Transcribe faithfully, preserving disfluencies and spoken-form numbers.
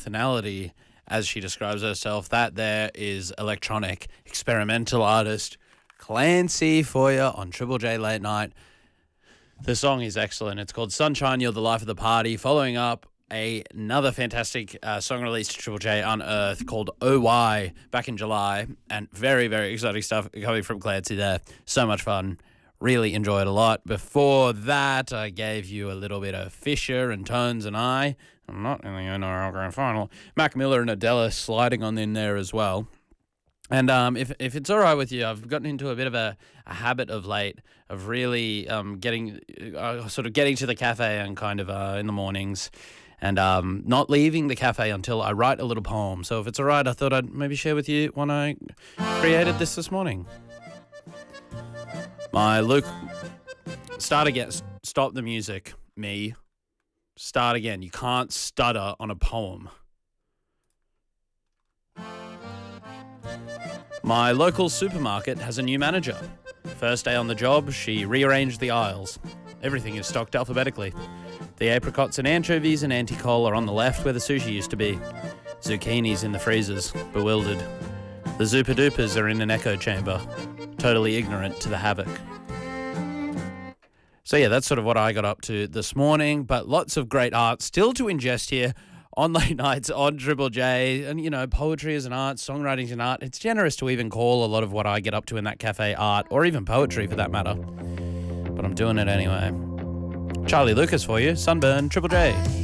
personality, as she describes herself. That there is electronic experimental artist Clancy for you on Triple J Late Night. The song is excellent. It's called Sunshine, You're the Life of the Party, following up a, another fantastic uh, song released to Triple J Unearthed called O Y back in July, and very, very exciting stuff coming from Clancy there. So much fun. Really enjoyed a lot. Before that, I gave you a little bit of Fisher and Tones and I. I'm not in the N R L Grand Final. Mac Miller and Adela sliding on in there as well. And um, if if it's all right with you, I've gotten into a bit of a, a habit of late of really um, getting, uh, sort of getting to the cafe and kind of uh, in the mornings and um, not leaving the cafe until I write a little poem. So if it's all right, I thought I'd maybe share with you when I created this this morning. My Luke, start again, stop the music, me. Start again. You can't stutter on a poem. My local supermarket has a new manager. First day on the job, she rearranged the aisles. Everything is stocked alphabetically. The apricots and anchovies and anticol are on the left where the sushi used to be. Zucchinis in the freezers, bewildered. The Zupa Dupas are in an echo chamber, totally ignorant to the havoc. So yeah, that's sort of what I got up to this morning, but lots of great art still to ingest here on Late Nights on Triple J. And, you know, poetry is an art, songwriting is an art. It's generous to even call a lot of what I get up to in that cafe art, or even poetry for that matter. But I'm doing it anyway. Charlie Lucas for you, Sunburn, Triple J.